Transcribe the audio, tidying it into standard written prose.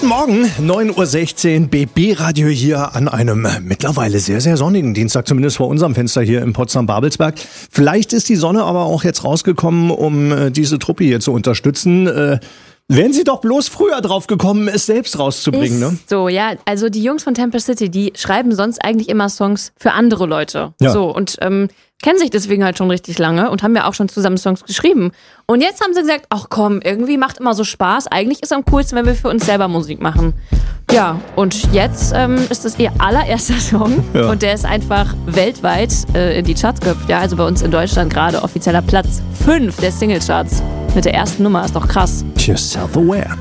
Guten Morgen, 9.16 Uhr, BB-Radio hier an einem mittlerweile sehr, sehr sonnigen Dienstag, zumindest vor unserem Fenster hier in Potsdam-Babelsberg. Vielleicht ist die Sonne aber auch jetzt rausgekommen, um diese Truppe hier zu unterstützen. Wären Sie doch bloß früher drauf gekommen, es selbst rauszubringen, ne? So, ja, also die Jungs von Temple City, die schreiben sonst eigentlich immer Songs für andere Leute. Ja. So, und kennen sich deswegen halt schon richtig lange und haben ja auch schon zusammen Songs geschrieben. Und jetzt haben sie gesagt, ach komm, irgendwie macht immer so Spaß. Eigentlich ist es am coolsten, wenn wir für uns selber Musik machen. Ja, und jetzt ist das ihr allererster Song. Ja. Und der ist einfach weltweit in die Charts gehüpft. Ja, also bei uns in Deutschland gerade offizieller Platz 5 der Singlecharts. Mit der ersten Nummer, ist doch krass. You're self-aware.